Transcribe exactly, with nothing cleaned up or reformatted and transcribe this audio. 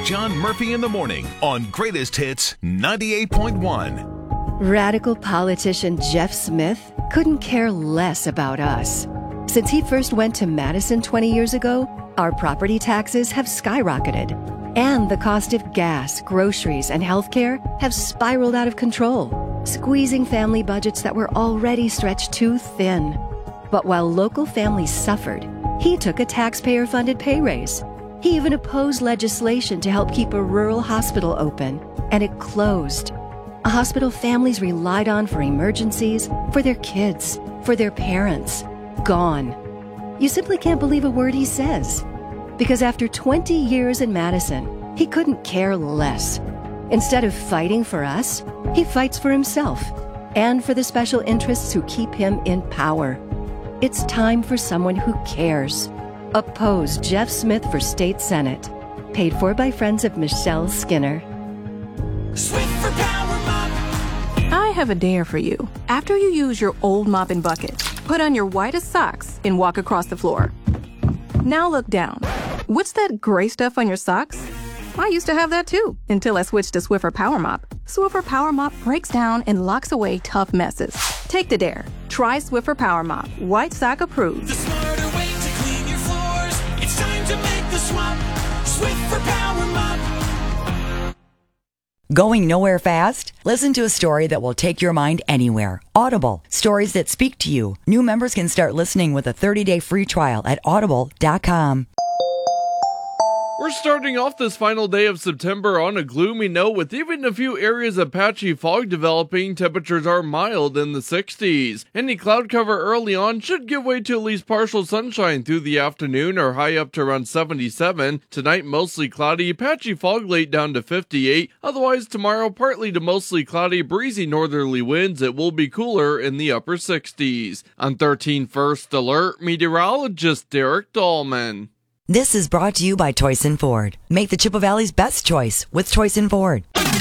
John Murphy in the Morning on Greatest Hits ninety-eight point one. Radical politician Jeff Smith couldn't care less about us. Since he first went to Madison twenty years ago, our property taxes have skyrocketed, and the cost of gas, groceries, and healthcare have spiraled out of control, squeezing family budgets that were already stretched too thin. But while local families suffered, he took a taxpayer-funded pay raise. He even opposed legislation to help keep a rural hospital open, and it closed. A hospital families relied on for emergencies, for their kids, for their parents. Gone. You simply can't believe a word he says. Because after twenty years in Madison, he couldn't care less. Instead of fighting for us, he fights for himself and for the special interests who keep him in power. It's time for someone who cares. Oppose Jeff Smith for State Senate. Paid for by friends of Michelle Skinner. Swiffer Power Mop. I have a dare for you. After you use your old mop and bucket, put on your whitest socks and walk across the floor. Now look down. What's that gray stuff on your socks? I used to have that too, until I switched to Swiffer Power Mop. Swiffer Power Mop breaks down and locks away tough messes. Take the dare. Try Swiffer Power Mop. White sock approved. The smarter way to clean your floors. It's time to make the swap. Swiffer Power Mop. Going nowhere fast? Listen to a story that will take your mind anywhere. Audible. Stories that speak to you. New members can start listening with a thirty-day free trial at audible dot com. We're starting off this final day of September on a gloomy note with even a few areas of patchy fog developing. Temperatures are mild in the sixties. Any cloud cover early on should give way to at least partial sunshine through the afternoon or high up to around seventy-seven. Tonight mostly cloudy, patchy fog late down to fifty-eight. Otherwise tomorrow partly to mostly cloudy, breezy northerly winds. It will be cooler in the upper sixties. On thirteen First Alert, meteorologist Derek Dahlman. This is brought to you by Toyson Ford. Make the Chippewa Valley's best choice with Toyson Ford.